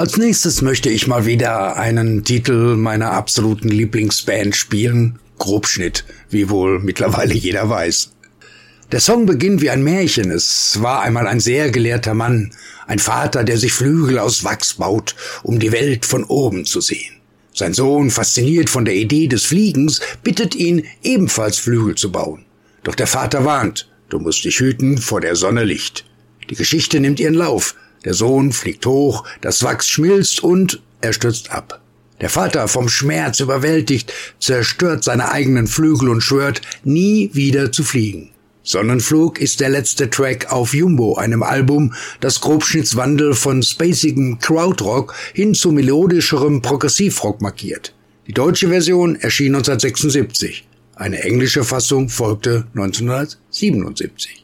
Als nächstes möchte ich mal wieder einen Titel meiner absoluten Lieblingsband spielen, Grobschnitt, wie wohl mittlerweile jeder weiß. Der Song beginnt wie ein Märchen. Es war einmal ein sehr gelehrter Mann, ein Vater, der sich Flügel aus Wachs baut, um die Welt von oben zu sehen. Sein Sohn, fasziniert von der Idee des Fliegens, bittet ihn, ebenfalls Flügel zu bauen. Doch der Vater warnt, du musst dich hüten vor der Sonne Licht. Die Geschichte nimmt ihren Lauf. Der Sohn fliegt hoch, das Wachs schmilzt und er stürzt ab. Der Vater, vom Schmerz überwältigt, zerstört seine eigenen Flügel und schwört, nie wieder zu fliegen. Sonnenflug ist der letzte Track auf Jumbo, einem Album, das Grobschnitts Wandel von spacigem Krautrock hin zu melodischerem Progressivrock markiert. Die deutsche Version erschien 1976. Eine englische Fassung folgte 1977.